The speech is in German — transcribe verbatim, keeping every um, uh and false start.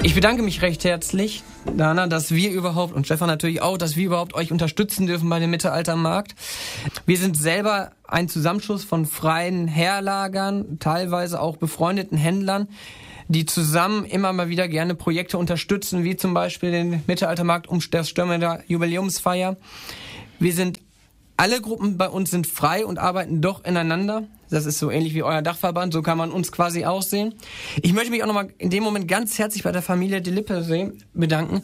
Ich bedanke mich recht herzlich, Dana, dass wir überhaupt, und Stefan natürlich auch, dass wir überhaupt euch unterstützen dürfen bei dem Mittelaltermarkt. Wir sind selber ein Zusammenschluss von freien Herlagern, teilweise auch befreundeten Händlern, die zusammen immer mal wieder gerne Projekte unterstützen, wie zum Beispiel den Mittelaltermarkt um der Stürmer Jubiläumsfeier. Wir sind, alle Gruppen bei uns sind frei und arbeiten doch ineinander. Das ist so ähnlich wie euer Dachverband, so kann man uns quasi aussehen. Ich möchte mich auch nochmal in dem Moment ganz herzlich bei der Familie De Lippe bedanken,